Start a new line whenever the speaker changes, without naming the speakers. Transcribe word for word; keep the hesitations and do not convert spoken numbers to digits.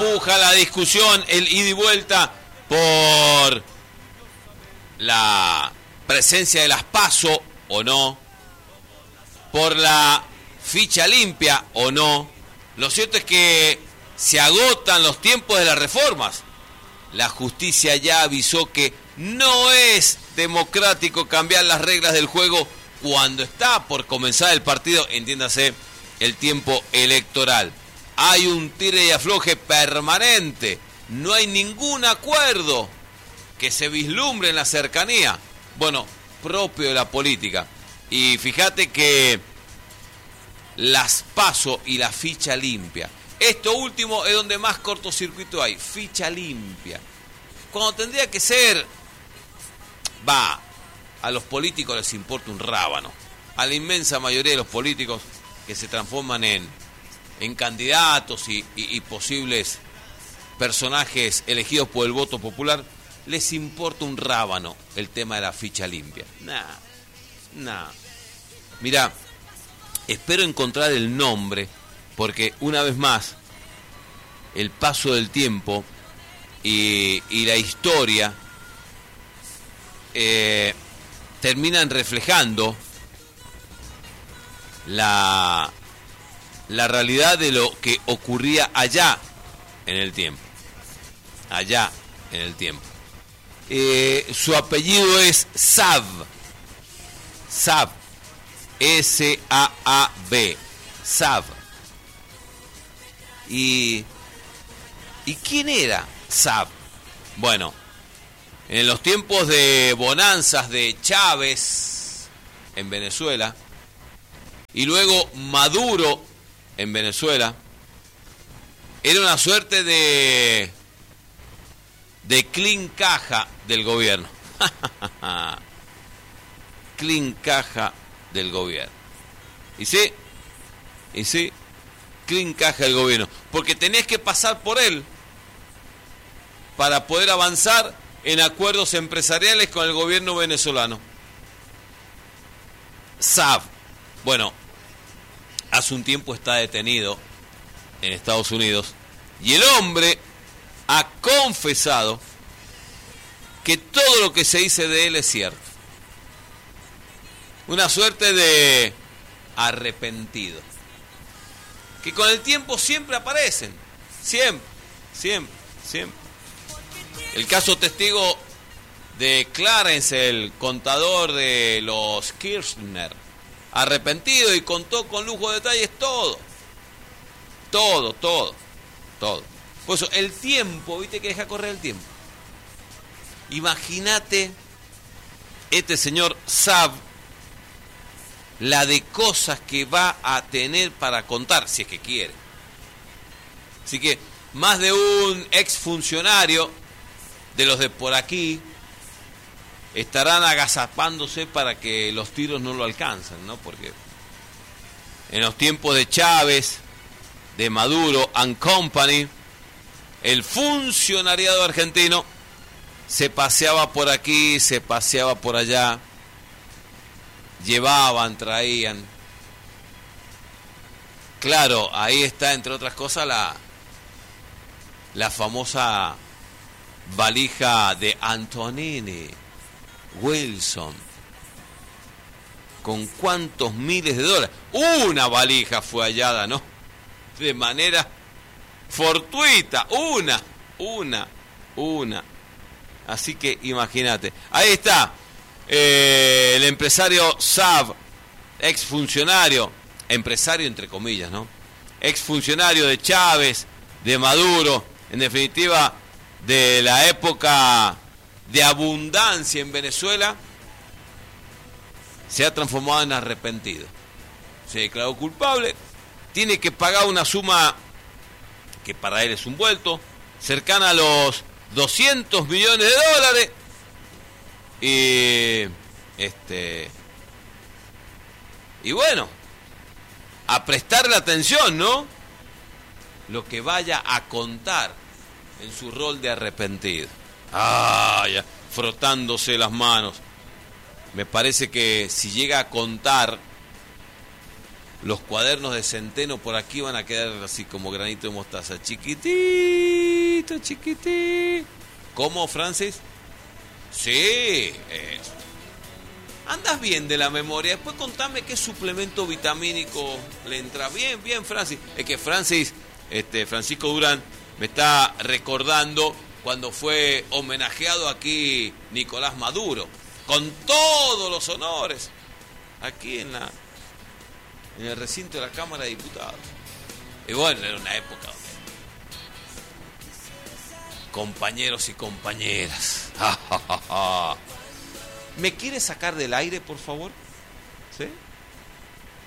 puja, la discusión, el ida y vuelta por la presencia de las PASO o no, por la ficha limpia o no. Lo cierto es que se agotan los tiempos de las reformas. La justicia ya avisó que no es democrático cambiar las reglas del juego cuando está por comenzar el partido, entiéndase, el tiempo electoral. Hay un tire y afloje permanente, no hay ningún acuerdo que se vislumbre en la cercanía, bueno, propio de la política. Y fíjate que las PASO y la ficha limpia, esto último es donde más cortocircuito hay, ficha limpia. Cuando tendría que ser, va, a los políticos les importa un rábano. A la inmensa mayoría de los políticos que se transforman en, en candidatos y, y, y posibles personajes elegidos por el voto popular, les importa un rábano el tema de la ficha limpia. Nah, nah. Mirá, espero encontrar el nombre, porque una vez más, el paso del tiempo y, y la historia eh, terminan reflejando la, la realidad de lo que ocurría allá en el tiempo. Allá en el tiempo. Eh, su apellido es Saab. Saab. S A A B. Saab. Y, ¿Y quién era Saab? Bueno, en los tiempos de bonanzas de Chávez en Venezuela y luego Maduro en Venezuela, era una suerte de de clean caja del gobierno. Clean caja del gobierno. Y sí, y sí, clean caja del gobierno, porque tenés que pasar por él para poder avanzar en acuerdos empresariales con el gobierno venezolano. Saab, bueno, hace un tiempo está detenido en Estados Unidos y el hombre ha confesado que todo lo que se dice de él es cierto. Una suerte de arrepentido, que con el tiempo siempre aparecen, siempre, siempre, siempre. El caso testigo de Clarence, el contador de los Kirchner, arrepentido y contó con lujo de detalles todo, todo, todo, todo. Por eso el tiempo, viste que deja correr el tiempo. Imagínate este señor Saab, la de cosas que va a tener para contar, si es que quiere. Así que más de un exfuncionario de los de por aquí estarán agazapándose para que los tiros no lo alcancen, ¿no? Porque en los tiempos de Chávez, de Maduro and Company, el funcionariado argentino se paseaba por aquí, se paseaba por allá, llevaban, traían. Claro, ahí está, entre otras cosas, la, la famosa valija de Antonini Wilson. ¿Con cuántos miles de dólares? Una valija fue hallada, ¿no? De manera fortuita, una, una, una. Así que imagínate. Ahí está, eh, el empresario Saab, exfuncionario, empresario entre comillas, ¿no? Exfuncionario de Chávez, de Maduro, en definitiva, de la época de abundancia en Venezuela, se ha transformado en arrepentido. Se declaró culpable, tiene que pagar una suma que para él es un vuelto, cercana a los doscientos millones de dólares. Y este y bueno, a prestarle atención, ¿no? Lo que vaya a contar en su rol de arrepentido. Ah, ya, frotándose las manos. Me parece que si llega a contar los cuadernos de Centeno por aquí van a quedar así como granito de mostaza. Chiquitito, chiquitito. ¿Cómo, Francis? Sí, eso. Andas bien de la memoria. Después contame qué suplemento vitamínico le entra. Bien, bien, Francis. Es que Francis, este, Francisco Durán, me está recordando cuando fue homenajeado aquí Nicolás Maduro, con todos los honores, aquí en la en el recinto de la Cámara de Diputados. Y bueno, era una época donde compañeros y compañeras. ¿Me quiere sacar del aire, por favor? ¿Sí?